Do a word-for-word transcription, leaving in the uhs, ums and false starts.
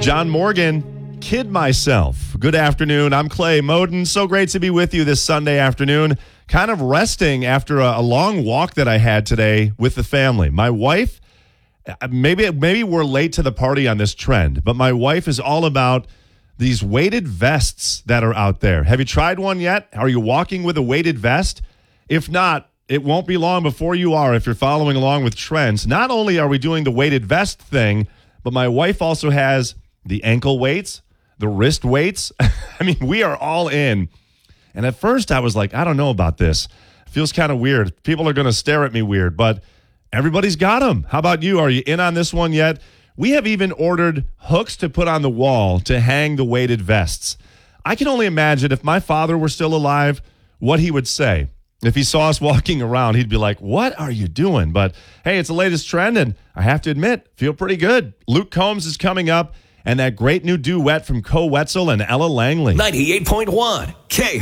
John Morgan, Kid Myself. Good afternoon. I'm Clay Moden. So great to be with you this Sunday afternoon. Kind of resting after a, a long walk that I had today with the family. My wife, maybe maybe we're late to the party on this trend, but my wife is all about these weighted vests that are out there. Have you tried one yet? Are you walking with a weighted vest? If not, it won't be long before you are if you're following along with trends. Not only are we doing the weighted vest thing, but my wife also has the ankle weights, the wrist weights. I mean, we are all in. And at first I was like, I don't know about this. It feels kind of weird. People are going to stare at me weird, but everybody's got them. How about you? Are you in on this one yet? We have even ordered hooks to put on the wall to hang the weighted vests. I can only imagine if my father were still alive, what he would say. If he saw us walking around, he'd be like, what are you doing? But hey, it's the latest trend, and I have to admit, feel pretty good. Luke Combs is coming up, and that great new duet from Co Wetzel and Ella Langley. ninety-eight point one K